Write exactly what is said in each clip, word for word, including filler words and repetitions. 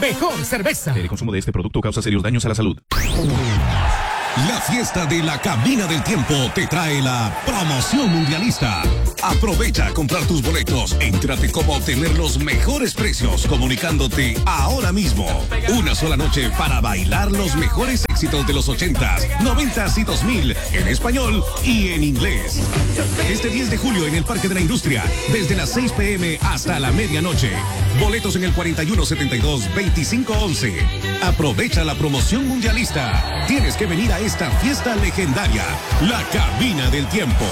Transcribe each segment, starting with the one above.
mejor cerveza. El consumo de este producto causa serios daños a la salud. La fiesta de la Cabina del Tiempo te trae la promoción mundialista. Aprovecha a comprar tus boletos. Entérate cómo obtener los mejores precios comunicándote ahora mismo. Una sola noche para bailar los mejores éxitos de los ochentas, noventas y dos mil en español y en inglés. Este diez de julio en el Parque de la Industria, desde las seis pm hasta la medianoche. Boletos en el cuarenta y uno setenta y dos veinticinco once. Aprovecha la promoción mundialista. Tienes que venir a esta fiesta legendaria, la Cabina del Tiempo.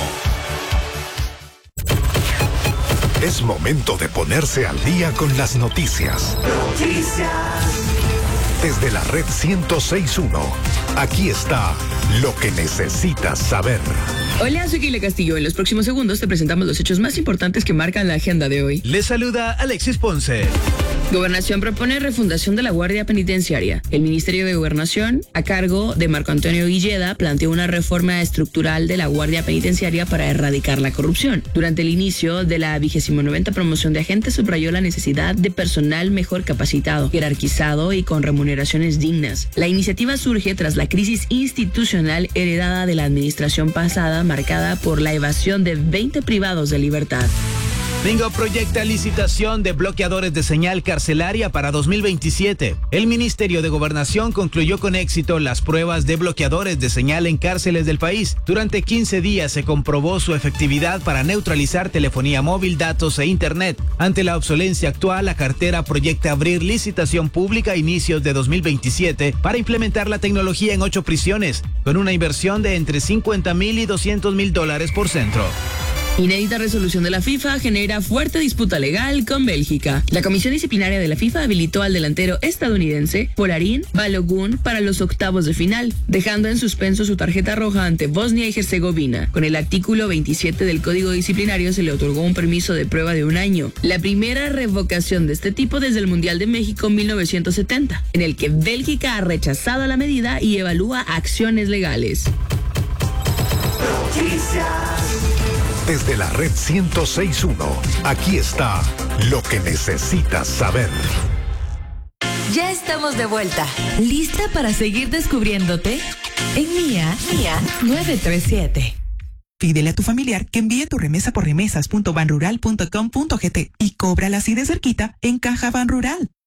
Es momento de ponerse al día con las noticias. Noticias. Desde la red ciento seis punto uno, aquí está lo que necesitas saber. Hola, soy Keila Castillo. En los próximos segundos te presentamos los hechos más importantes que marcan la agenda de hoy. Les saluda Alexis Ponce. Gobernación propone refundación de la Guardia Penitenciaria. El Ministerio de Gobernación, a cargo de Marco Antonio Villeda, planteó una reforma estructural de la Guardia Penitenciaria para erradicar la corrupción. Durante el inicio de la vigésimo novena promoción de agentes, subrayó la necesidad de personal mejor capacitado, jerarquizado y con remuneraciones dignas. La iniciativa surge tras la crisis institucional heredada de la administración pasada, marcada por la evasión de veinte privados de libertad. Bingo proyecta licitación de bloqueadores de señal carcelaria para dos mil veintisiete. El Ministerio de Gobernación concluyó con éxito las pruebas de bloqueadores de señal en cárceles del país. Durante quince días se comprobó su efectividad para neutralizar telefonía móvil, datos e internet. Ante la obsolencia actual, la cartera proyecta abrir licitación pública a inicios de dos mil veintisiete para implementar la tecnología en ocho prisiones, con una inversión de entre cincuenta mil y doscientos mil dólares por centro. Inédita resolución de la FIFA genera fuerte disputa legal con Bélgica. La Comisión Disciplinaria de la FIFA habilitó al delantero estadounidense Polarín Balogun para los octavos de final, dejando en suspenso su tarjeta roja ante Bosnia y Herzegovina. Con el artículo veintisiete del Código Disciplinario se le otorgó un permiso de prueba de un año, la primera revocación de este tipo desde el Mundial de México mil novecientos setenta, en el que Bélgica ha rechazado la medida y evalúa acciones legales. Desde la red ciento seis punto uno, aquí está lo que necesitas saber. Ya estamos de vuelta. ¿Lista para seguir descubriéndote? En Mía, Mía nueve tres siete. Pídele a tu familiar que envíe tu remesa por remesas punto banrural punto com punto gt y cóbrala así de cerquita en Caja Banrural.